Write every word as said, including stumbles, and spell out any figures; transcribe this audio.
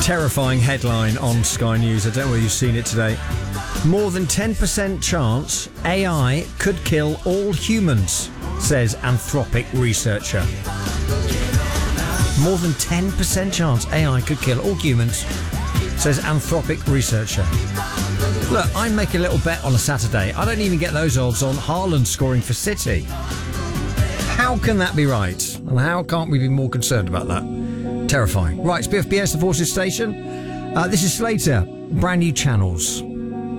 Terrifying headline on Sky News. I don't know whether you've seen it today. More than ten percent chance A I could kill all humans, says Anthropic researcher. More than ten percent chance A I could kill all humans, says Anthropic researcher. Look, I make a little bet on a Saturday. I don't even get those odds on Haaland scoring for City. How can that be right? And how can't we be more concerned about that? Terrifying. Right, it's B F B S, the Forces Station. Uh, this is Slater. Brand new channels.